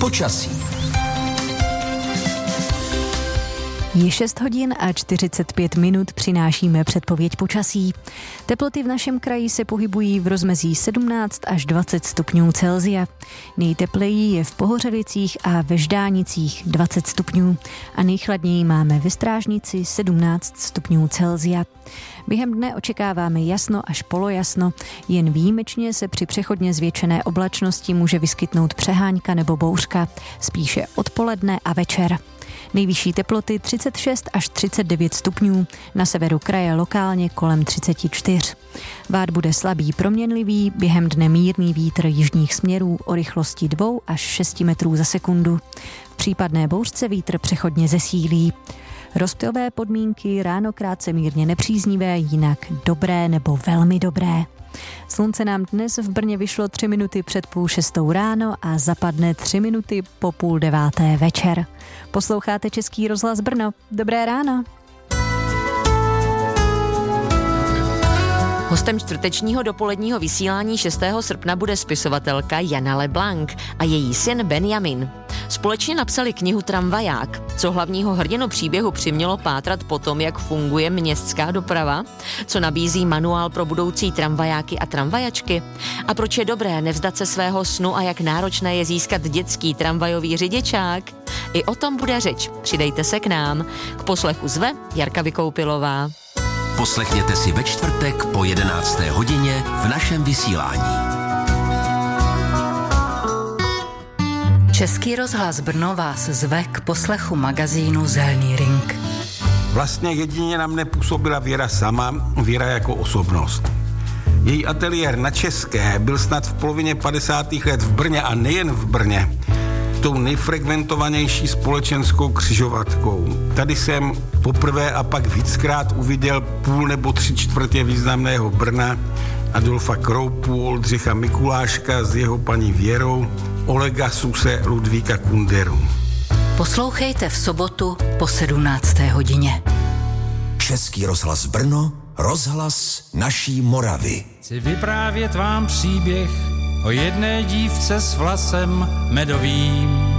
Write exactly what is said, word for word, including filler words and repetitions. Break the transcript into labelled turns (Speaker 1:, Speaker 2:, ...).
Speaker 1: Počasí.
Speaker 2: Je šest hodin a čtyřicet pět minut, přinášíme předpověď počasí. Teploty v našem kraji se pohybují v rozmezí sedmnáct až dvacet stupňů Celsia. Nejtepleji je v Pohořelicích a ve Ždánicích dvacet stupňů a nejchladněji máme ve Strážnici sedmnáct stupňů Celsia. Během dne očekáváme jasno až polojasno, jen výjimečně se při přechodně zvětšené oblačnosti může vyskytnout přehánka nebo bouřka, spíše odpoledne a večer. Nejvyšší teploty třicet šest až třicet devět stupňů, na severu kraje lokálně kolem třicet čtyři. Vát bude slabý proměnlivý, během dne mírný vítr jižních směrů o rychlosti dvě až šest metrů za sekundu. V případné bouřce vítr přechodně zesílí. Rozptylové podmínky ráno krátce mírně nepříznivé, jinak dobré nebo velmi dobré. Slunce nám dnes v Brně vyšlo tři minuty před půl šestou ráno a zapadne tři minuty po půl deváté večer. Posloucháte Český rozhlas Brno. Dobré ráno.
Speaker 3: Hostem čtvrtečního dopoledního vysílání šestého srpna bude spisovatelka Jana LeBlanc a její syn Benjamin. Společně napsali knihu Tramvaják, co hlavního hrdinu příběhu přimělo pátrat po tom, jak funguje městská doprava, co nabízí manuál pro budoucí tramvajáky a tramvajačky a proč je dobré nevzdat se svého snu a jak náročné je získat dětský tramvajový řidičák. I o tom bude řeč. Přidejte se k nám. K poslechu zve Jarka Vykoupilová.
Speaker 1: Poslechněte si ve čtvrtek po jedenácté hodině v našem vysílání.
Speaker 4: Český rozhlas Brno vás zve k poslechu magazínu Zelný ring.
Speaker 5: Vlastně jedině na mne působila Věra sama, Věra jako osobnost. Její ateliér na České byl snad v polovině padesátých let v Brně a nejen v Brně tou nejfrekventovanější společenskou křižovatkou. Tady jsem poprvé a pak víckrát uviděl půl nebo tři čtvrtě významného Brna, Adolfa Kroupu, Oldřicha Mikuláška s jeho paní Věrou, Olega Suse, Ludvíka Kunderu.
Speaker 4: Poslouchejte v sobotu po sedmnácté hodině.
Speaker 1: Český rozhlas Brno, rozhlas naší Moravy.
Speaker 6: Chci vyprávět vám příběh o jedné dívce s vlasem medovým.